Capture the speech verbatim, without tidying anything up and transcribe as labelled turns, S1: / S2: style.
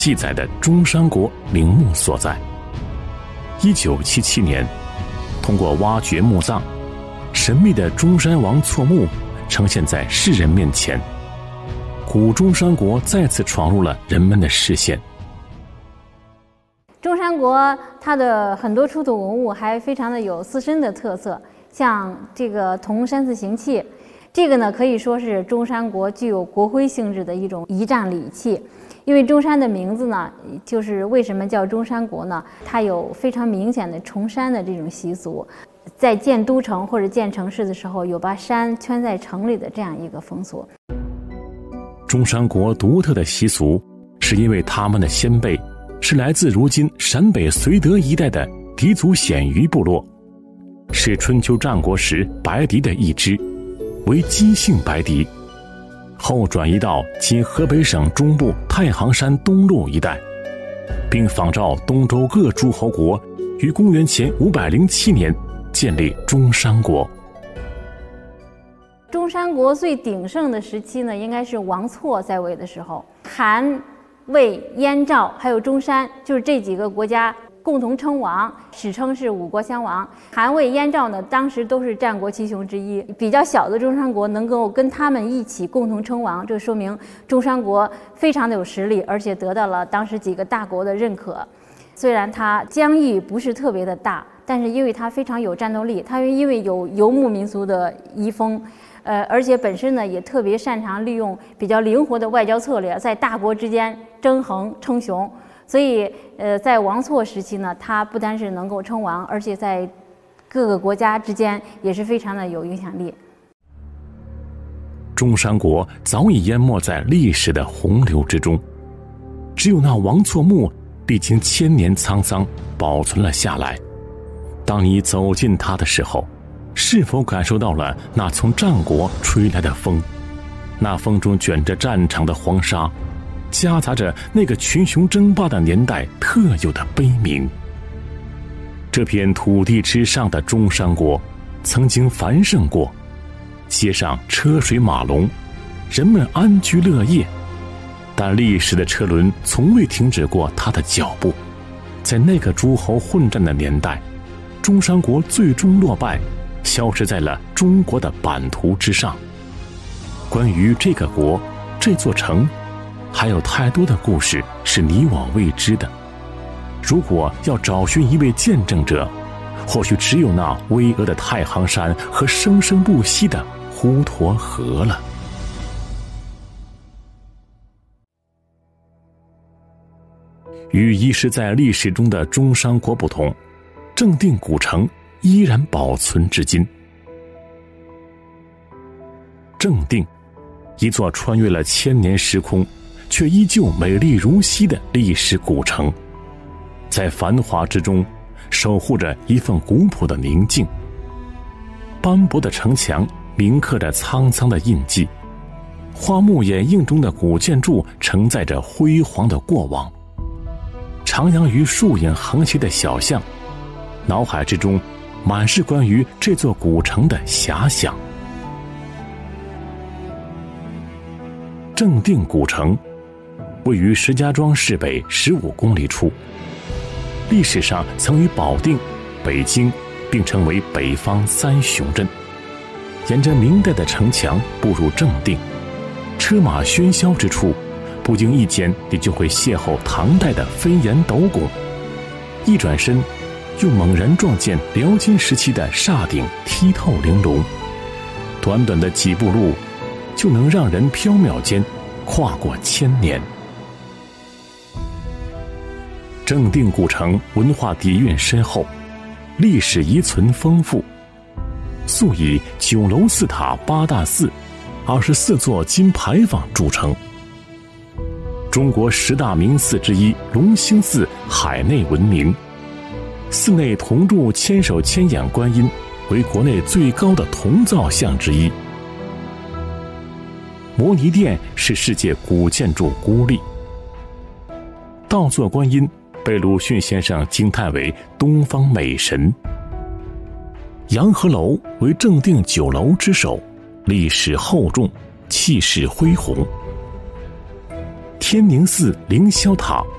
S1: 记载的中山国陵墓所在。一九七七年，通过挖掘墓葬，神秘的中山王错墓呈现在世人面前，古中山国再次闯入了人们的视线。
S2: 中山国它的很多出土文物还非常的有自身的特色，像这个铜山寺行器，这个呢可以说是中山国具有国徽性质的一种仪仗礼器。因为中山的名字呢，就是为什么叫中山国呢？它有非常明显的崇山的这种习俗，在建都城或者建城市的时候，有把山圈在城里的这样一个风俗。
S1: 中山国独特的习俗，是因为他们的先辈是来自如今陕北绥德一带的氐族鲜于部落，是春秋战国时白狄的一支，为姬姓白狄，后转移到今河北省中部太行山东麓一带，并仿照东周各诸侯国于公元前五百零七年建立中山国。
S2: 中山国最鼎盛的时期呢，应该是王错在位的时候，韩、魏、燕、赵还有中山，就是这几个国家共同称王，史称是五国相王。韩、魏、燕、赵呢，当时都是战国七雄之一。比较小的中山国能够跟他们一起共同称王，这说明中山国非常的有实力，而且得到了当时几个大国的认可。虽然它疆域不是特别的大，但是因为它非常有战斗力，它因为有游牧民族的遗风，呃，而且本身呢也特别擅长利用比较灵活的外交策略，在大国之间争衡称雄。所以，呃，在王错时期呢，他不单是能够称王，而且在各个国家之间也是非常的有影响力。
S1: 中山国早已淹没在历史的洪流之中，只有那王错墓历经千年沧桑保存了下来。当你走近它的时候，是否感受到了那从战国吹来的风？那风中卷着战场的黄沙，夹杂着那个群雄争霸的年代特有的悲鸣。这片土地之上的中山国曾经繁盛过，街上车水马龙，人们安居乐业，但历史的车轮从未停止过它的脚步。在那个诸侯混战的年代，中山国最终落败，消失在了中国的版图之上。关于这个国，这座城，还有太多的故事是你我未知的。如果要找寻一位见证者，或许只有那巍峨的太行山和生生不息的滹沱河了。与遗失在历史中的中山国不同，正定古城依然保存至今。正定，一座穿越了千年时空却依旧美丽如昔的历史古城，在繁华之中守护着一份古朴的宁静。斑驳的城墙铭刻着苍苍的印记，花木掩映中的古建筑承载着辉煌的过往。徜徉于树影横斜的小巷，脑海之中满是关于这座古城的遐想。正定古城位于石家庄市北十五公里处，历史上曾与保定、北京并称为北方三雄镇。沿着明代的城墙步入正定，车马喧嚣之处，不经意间你就会邂逅唐代的飞檐斗拱，一转身又猛然撞见辽金时期的厦顶剔透玲珑。短短的几步路，就能让人缥缈间跨过千年。正定古城文化底蕴深厚，历史遗存丰富，素以九楼四塔八大寺、二十四座金牌坊著称。中国十大名寺之一隆兴寺海内闻名，寺内铜铸千手千眼观音为国内最高的铜造像之一。摩尼殿是世界古建筑孤立，倒座观音被鲁迅先生惊叹为东方美神。洋河楼为正定九楼之首，历史厚重，气势恢宏。天宁寺凌霄塔